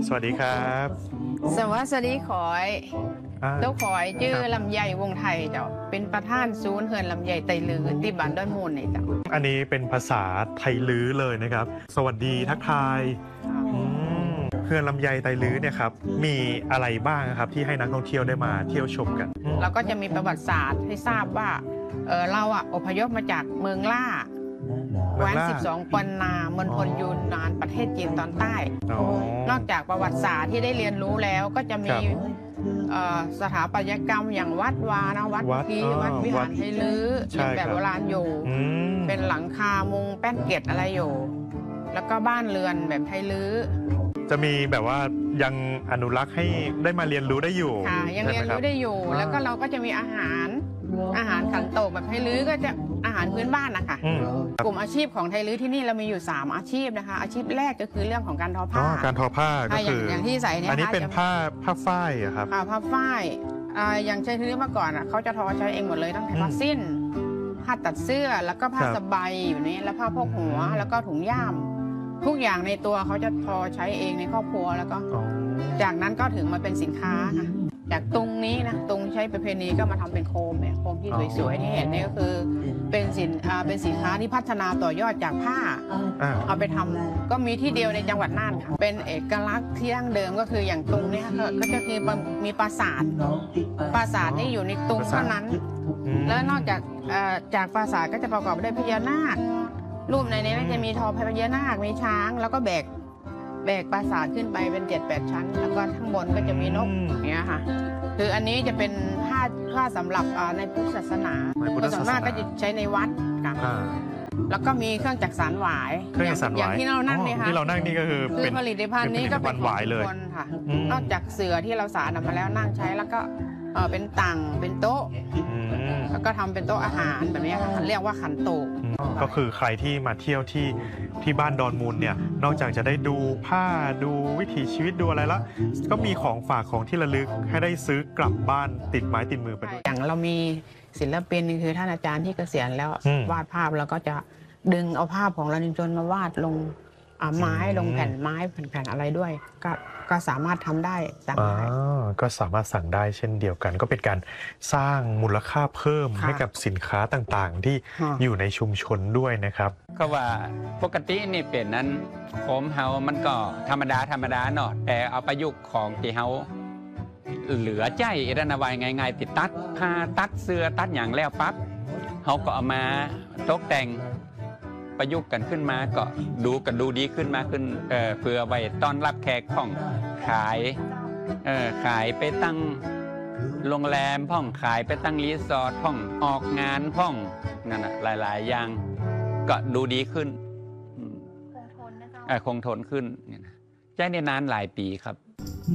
สวัสดีครับสวัสดีขอยเจ้าขอยชื่อลำไยวงไทยเจ้าเป็นประธานศูนย์เฮือนลำไยไตลือที่บ้านด้อนมูลนี่เจ้าอันนี้เป็นภาษาไทยลื้อเลยนะครับสวัสดีทักทายเฮือนลำไยไตลื้อเนี่ยครับมีอะไรบ้างครับที่ให้นักท่องเที่ยวได้มาเที่ยวชมกันเราก็จะมีประวัติศาสตร์ให้ทราบว่าเราอพยพมาจากเมืองล่าแคว้น12 ปันนามณฑลยูนนานประเทศจีนตอนใต้นอกจากประวัติศาสตร์ที่ได้เรียนรู้แล้วก็จะมีสถาปัตยกรรมอย่างวัดวานะวัดพีวัดวิหารไทยลื้อแบบโบราณอยู่เป็นหลังคามุงแป้นเกตอะไรอยู่แล้วก็บ้านเรือนแบบไทยลื้อจะมีแบบว่ายังอนุรักษ์ให้ได้มาเรียนรู้ได้อยู่ค่ะยังเรียนรู้ได้อยู่แล้วก็เราก็จะมีอาหารขันโตกแบบไทยลื้อก็จะอาหารพื้นบ้านนะคะกลุ่มอาชีพของไทยลื้อที่นี่เรามีอยู่3อาชีพนะคะอาชีพแรกก็คือเรื่องของการทอผ้าการทอผ้าก็คืออย่างที่ใส่เนี่ยอันนี้เป็นผ้าฝ้ายครับผ้าฝ้ายอย่างไทยลื้อเมื่อก่อนเขาจะทอใช้เองหมดเลยตั้งแต่ผ้าสิ้นผ้าตัดเสื้อแล้วก็ผ้าสบายอยู่นี้แล้วผ้าพกหัวแล้วก็ถุงย่ามทุกอย่างในตัวเขาจะทอใช้เองในครอบครัวแล้วก็จากนั้นก็ถึงมาเป็นสินค้าค่ะจากตุงนี้นะตุงใช้ประเพณีก็มาทำเป็นโคมเนี่ยโคมที่สวยๆที่เห็นนี่ก็คือเป็นสินค้าที่พัฒนาต่อยอดจากผ้าเอาไปทำก็มีที่เดียวในจังหวัดน่านค่ะเป็นเอกลักษณ์ที่ดั้งเดิมก็คืออย่างตุงเนี่ยก็จะมีปราสาทนี่อยู่ในตุงเท่านั้นแล้วนอกจากปราสาทก็จะประกอบด้วยพญานาครูปในนี้จะมีทอพญานาคมีช้างแล้วก็แบกปราสาทขึ้นไปเป็น 7-8 ชั้นแล้วก็ข้างบนก็จะมีนกอย่างเงี้ยค่ะคืออันนี้จะเป็นผ้าสำหรับในพุทธศาสนาส่วนมากก็จะใช้ในวัดค่ะแล้วก็มีเครื่องจักสานหวายอย่างที่เรานั่งนี่ค่ะที่เรานั่งนี่ก็คือผลิตภัณฑ์นี้ก็เป็นของคนค่ะนอกจากเสื่อที่เราสานมาแล้วนั่งใช้แล้วก็เป็นตังเป็นโต๊ะแล้วก็ทำเป็นโต๊ะอาหารแบบนี้ค่ะเรียกว่าขันโตกก็คือใครที่มาเที่ยวที่บ้านดอนมูลเนี่ยนอกจากจะได้ดูผ้าดูวิถีชีวิตดูอะไรแล้วก็มีของฝากของที่ระลึกให้ได้ซื้อกลับบ้านติดไม้ติดมือไปด้วยอย่างเรามีศิลปินคือท่านอาจารย์ที่เกษียณแล้ววาดภาพแล้วก็จะดึงเอาภาพของเราจนมาวาดลงไม้ลงแผ่นไม้แผ่นอะไรด้วยก็สามารถทำได้สั่งได้ก็สามารถสั่งได้เช่นเดียวกันก็เป็นการสร้างมูลค่าเพิ่มให้กับสินค้าต่างๆที่อยู่ในชุมชนด้วยนะครับก็ว่าปกตินี่เป็นนั้นโคมเฮามันก็ธรรมดาเนาะแต่เอาประยุกต์ของที่เฮาเหลือใจอิรันวายง่ายๆติดตัดผ้าตัดเสื้อตัดอย่างแล้วปั๊บเขาก็เอามาตกแต่งประยุกต์กันขึ้นมาก็ดูดีขึ้นมาขึ้นเพื่อไว้ต้อนรับแขกพ่องขายไปตั้งโรงแรมพ่องขายไปตั้งรีสอร์ทพ่องออกงานพ่องนั่นแหละหลายๆอย่างก็ดูดีขึ้นคงทนขึ้นใช้ในนานหลายปีครับ